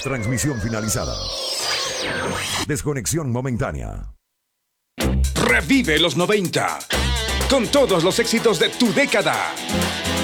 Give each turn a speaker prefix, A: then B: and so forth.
A: Transmisión finalizada. Desconexión momentánea.
B: Revive los 90 con todos los éxitos de tu década.